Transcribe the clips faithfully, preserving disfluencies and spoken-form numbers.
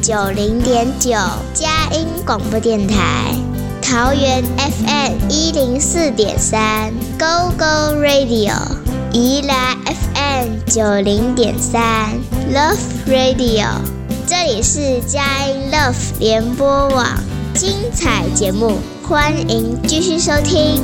九零点九，佳音广播电台。桃园 F M 一零四点三 ，Go Go Radio。宜兰 F M 九零点三 ，Love Radio。这里是佳音 Love 联播网，精彩节目，欢迎继续收听。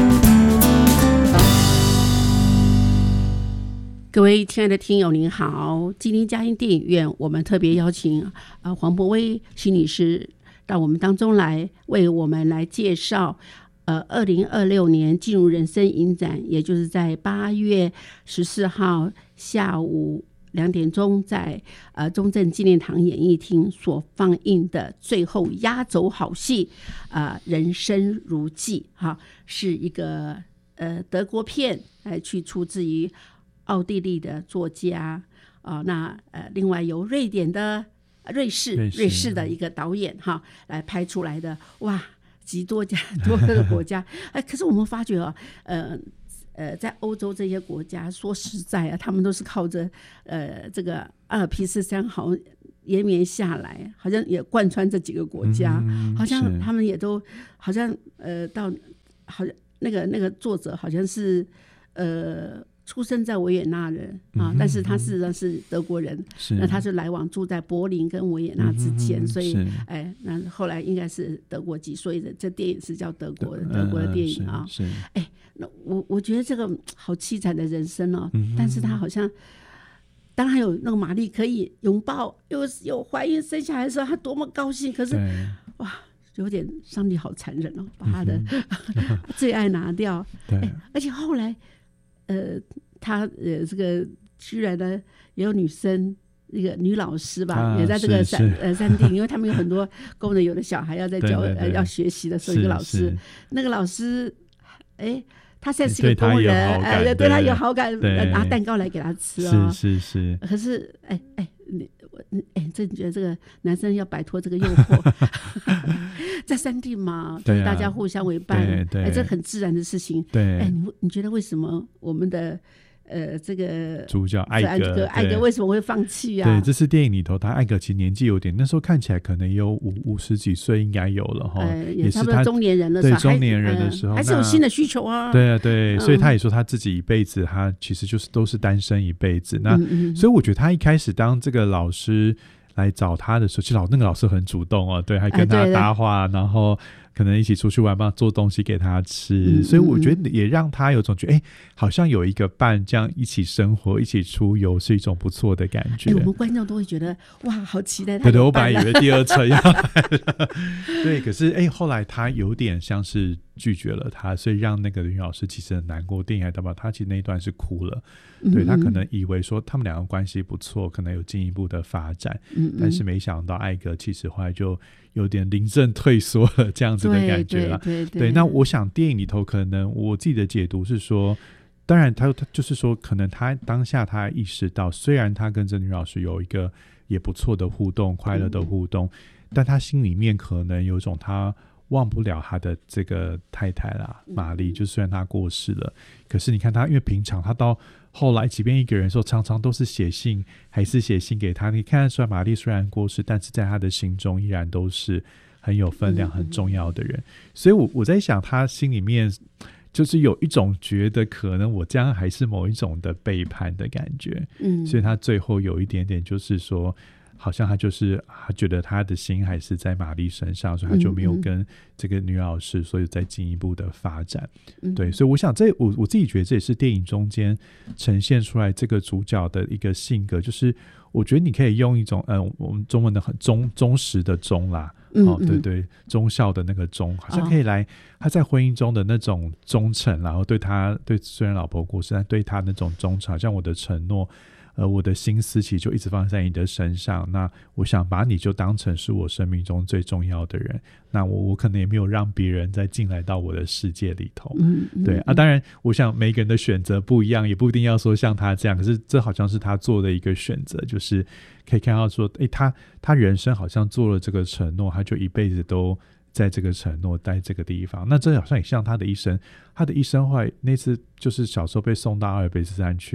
各位亲爱的听友您好，今天佳音电影院我们特别邀请呃黄柏威心理师到我们当中来，为我们来介绍呃二零二六年进入人生影展，也就是在八月十四号下午两点钟在呃中正纪念堂演艺厅所放映的最后压轴好戏呃人生如寄哈，是一个呃德国片，呃去出自于奥地利的作家啊、呃，那呃另外由瑞典的瑞士瑞士, 瑞士的一个导演哈来拍出来的，哇，极多家多个国家哎，可是我们发觉啊，呃呃，在欧洲这些国家，说实在啊，他们都是靠着呃这个阿尔卑斯山好延绵下来，好像也贯穿这几个国家，嗯、好像他们也都好像呃到好像那个那个作者好像是呃。出生在维也纳人啊，但是他事实上是德国人，那他是来往住在柏林跟维也纳之间，所以哎，那后来应该是德国籍，所以这电影是叫德国的德国的电影啊。哎，那我我觉得这个好凄惨的人生哦，嗯、但是他好像当然有那个玛丽可以拥抱，又有怀孕生下来的时候，他多么高兴，可是哇，有点上帝好残忍哦，把他的、嗯、最爱拿掉，哎，而且后来。呃，他呃，这个居然呢也有女生，一个女老师吧，啊、也在这个山呃山地，因为他们有很多工人，有的小孩要在教对对对呃要学习的时候，一个老师，那个老师，哎，他现在是个工人，哎、呃，对他有好感，拿蛋糕来给他吃哦， 是是是。 可是，哎哎，你哎，这你觉得这个男生要摆脱这个诱惑，在山地嘛，对、啊、大家互相为伴，哎，这很自然的事情。对，哎，你你觉得为什么我们的呃这个主角艾格艾格为什么会放弃啊？ 对，这次电影里头，他艾格其实年纪有点，那时候看起来可能有五五十几岁，应该有了哈、呃， 也差不多中年人了， 对中年人的时候、呃、 还是有新的需求啊。 对啊，对、嗯，所以他也说他自己一辈子，他其实就是都是单身一辈子。那、嗯嗯、所以我觉得他一开始当这个老师来找他的时候，其实那个老师很主动哦，对，还跟他搭话，呃、然后可能一起出去玩吧，做东西给他吃、嗯、所以我觉得也让他有种觉得哎，好像有一个伴这样一起生活一起出游是一种不错的感觉。 我们观众都会觉得哇好期待他有伴。对，我本来以为第二册要来了对，可是哎，后来他有点像是拒绝了他，所以让那个女老师其实很难过，电影还代表他其实那一段是哭了。对，他可能以为说他们两个关系不错，可能有进一步的发展，嗯嗯，但是没想到艾格其实后来就有点临阵退缩了这样子的感觉了。 对对 对, 对，那我想电影里头可能我自己的解读是说，当然他他就是说可能他当下他意识到，虽然他跟这女老师有一个也不错的互动，快乐的互动、嗯、但他心里面可能有种他忘不了他的这个太太啦，玛丽，就虽然他过世了，可是你看他因为平常他到后来即便一个人的时候常常都是写信，还是写信给他，你看得出来玛丽虽然过世，但是在他的心中依然都是很有分量很重要的人。所以我我在想他心里面就是有一种觉得可能我这样还是某一种的背叛的感觉，嗯，所以他最后有一点点就是说好像他就是他觉得他的心还是在玛丽身上，所以他就没有跟这个女老师所以再进一步的发展、嗯、对，所以我想这 我, 我自己觉得这也是电影中间呈现出来这个主角的一个性格，就是我觉得你可以用一种嗯、呃，我们中文的很忠忠实的忠啦，嗯嗯哦，对对，忠孝的那个忠，好像可以来、哦、他在婚姻中的那种忠诚，然后对他对虽然老婆过世，但对他那种忠诚，好像我的承诺呃，我的心思其实就一直放在你的身上，那我想把你就当成是我生命中最重要的人，那我我可能也没有让别人再进来到我的世界里头、嗯嗯、对啊，当然我想每个人的选择不一样，也不一定要说像他这样，可是这好像是他做的一个选择，就是可以看到说诶，他他人生好像做了这个承诺，他就一辈子都在这个承诺在这个地方，那这好像也像他的一生，他的一生后来那次就是小时候被送到阿尔卑斯山去，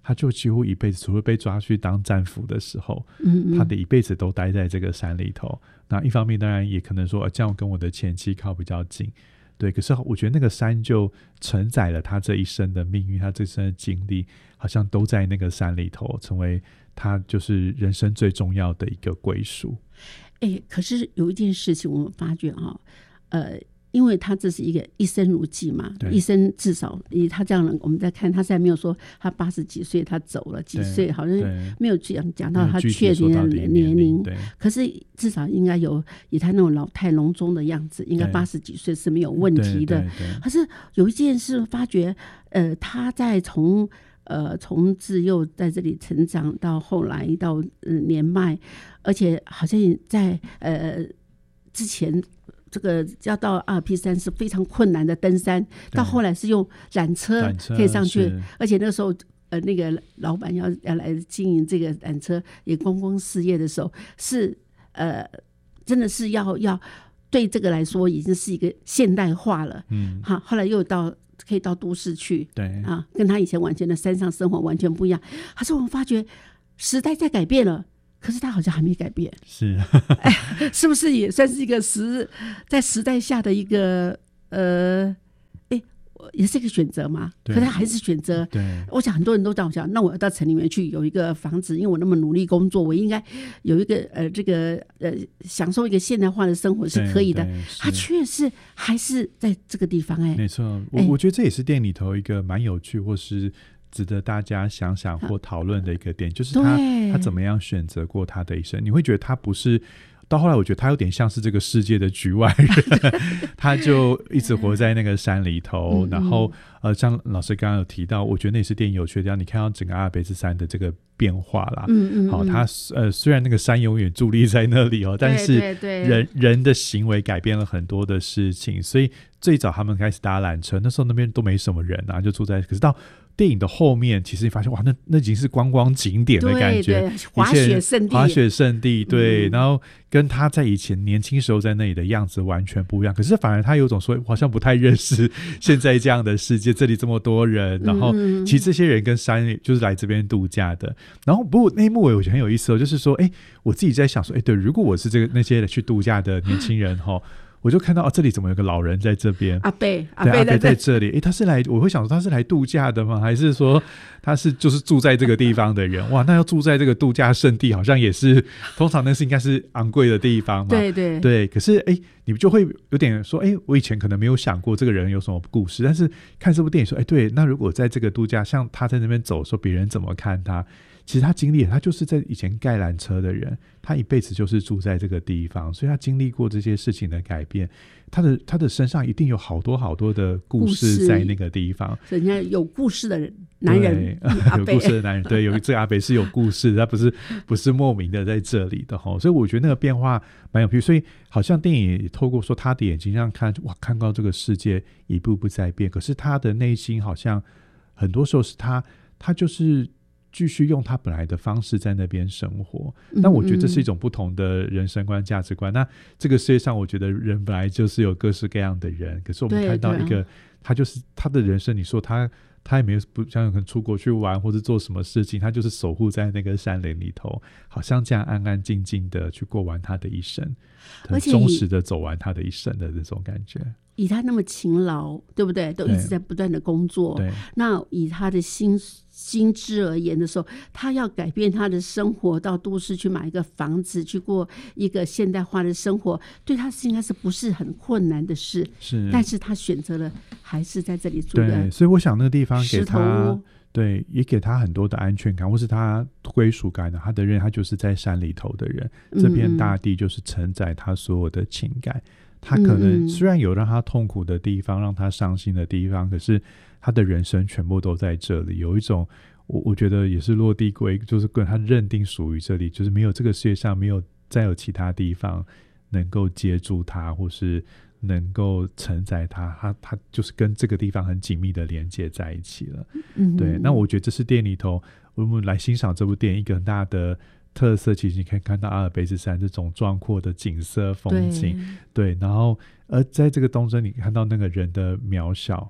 他就几乎一辈子除了被抓去当战俘的时候， 嗯嗯， 他的一辈子都待在这个山里头。那一方面当然也可能说、啊、这样跟我的前妻靠比较近，对，可是我觉得那个山就承载了他这一生的命运，他这一生的经历好像都在那个山里头，成为他就是人生最重要的一个归属。 哎，可是有一件事情我们发觉哈、哦，呃，因为他这是一个一生如寄嘛，一生至少以他这样的，我们在看他现在没有说他八十几岁他走了几岁，好像没有讲讲到他确定的年龄，可是至少应该有以他那种老态龙钟的样子，应该八十几岁是没有问题的。可是有一件事发觉，呃，他在从呃从自幼在这里成长到后来到、呃、年迈，而且好像在呃之前。这个要到阿尔卑斯山是非常困难的登山，到后来是用缆车可以上去，而且那时候呃那个老板要要来经营这个缆车也公公事业的时候，是呃真的是要要对这个来说已经是一个现代化了，嗯，好，后来又到可以到都市去，对啊，跟他以前完全的山上生活完全不一样。可是我们发觉时代在改变了。可是他好像还没改变，是、哎，是不是也算是一个时在时代下的一个呃，哎，也是一个选择嘛？可是他还是选择。对，我想很多人都这样想，那我要到城里面去有一个房子，因为我那么努力工作，我应该有一个呃这个呃享受一个现代化的生活是可以的。他却是还是在这个地方、哎， 没错，我、哎、我觉得这也是电影里头一个蛮有趣或是。值得大家想想或讨论的一个点，就是他他怎么样选择过他的一生。你会觉得他不是到后来，我觉得他有点像是这个世界的局外人，他就一直活在那个山里头。嗯、然后呃，像老师刚刚有提到，我觉得那也是电影有趣的地方。你看到整个阿尔卑斯山的这个变化啦，嗯嗯，好、哦，他呃虽然那个山永远伫立在那里哦，但是人对对对人的行为改变了很多的事情。所以最早他们开始搭缆车，那时候那边都没什么人啊，就住在，可是到电影的后面，其实你发现哇，那那已经是观光景点的感觉， 对对滑雪圣地， 滑雪圣地，对、嗯，然后跟他在以前年轻时候在那里的样子完全不一样。可是反而他有种说，好像不太认识现在这样的世界，这里这么多人，然后其实这些人跟山就是来这边度假的。然后不过那一幕我觉得很有意思哦，就是说，哎，我自己在想说，哎，对，如果我是这个那些去度假的年轻人哈。我就看到、哦、这里怎么有个老人在这边？ 阿伯， 阿伯在, 在这里。诶，他是来，我会想说他是来度假的吗？还是说他是就是住在这个地方的人？哇，那要住在这个度假胜地，好像也是通常那是应该是昂贵的地方嘛。 对对对。可是诶，你就会有点说，诶，我以前可能没有想过这个人有什么故事，但是看这部电影说，诶，对，那如果在这个度假，像他在那边走，说别人怎么看他？其实他经历了，他就是在以前盖缆车的人，他一辈子就是住在这个地方，所以他经历过这些事情的改变，他的他的身上一定有好多好多的故事在那个地方。 人家有故事的人，男人， 有故事的男人，对，有这个阿北是有故事的，他不是不是莫名的在这里的哈，所以我觉得那个变化蛮有趣，所以好像电影也透过说他的眼睛上看，哇，看到这个世界一步步在变，可是他的内心好像很多时候是他他就是。继续用他本来的方式在那边生活，但我觉得这是一种不同的人生观价值观。那这个世界上我觉得人本来就是有各式各样的人，可是我们看到一个他就是他的人生，你说他他也没有不像可能出国去玩或者做什么事情，他就是守护在那个山林里头，好像这样安安静静的去过完他的一生，很忠实的走完他的一生的这种感觉。 以他那么勤劳，对不对？都一直在不断的工作。那以他的心心智而言的时候，他要改变他的生活，到都市去买一个房子，去过一个现代化的生活，对他应该是不是很困难的事？是，但是他选择了还是在这里住的。 对，所以我想那个地方给他，对，也给他很多的安全感，或是他归属感的。他的人，他就是在山里头的人，这片大地就是承载他所有的情感。他可能虽然有让他痛苦的地方，让他伤心的地方，可是他的人生全部都在这里。有一种我我觉得也是落地归，就是跟他认定属于这里，就是没有这个世界上没有再有其他地方能够接住他，或是能够承载他，他他就是跟这个地方很紧密的连接在一起了。嗯，对。那我觉得这是电影里头我们来欣赏这部电影一个很大的特色，其实你可以看到阿尔卑斯山这种壮阔的景色风景， 对, 对，然后而在这个东征你看到那个人的渺小，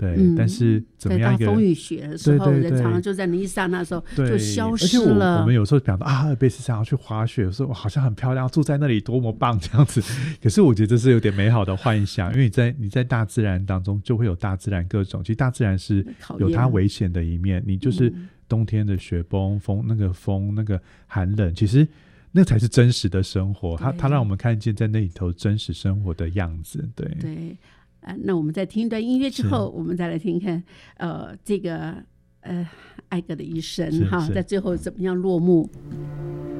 对、 嗯， 但是怎么样一个在大风雨雪的时候， 对对对人常常就在那一刹那时候对就消失而且我了。 我们有时候讲到啊，阿尔卑斯山要去滑雪，我说哇好像很漂亮，住在那里多么棒这样子。可是我觉得这是有点美好的幻想，因为你在你在大自然当中就会有大自然各种，其实大自然是有它危险的一面，你就是冬天的雪崩、风那个风那个寒冷，其实那才是真实的生活，它它让我们看见在那里头真实生活的样子。对对。呃，那我们在听一段音乐之后，我们再来听看，呃，这个呃，艾格的一生哈，在最后怎么样落幕。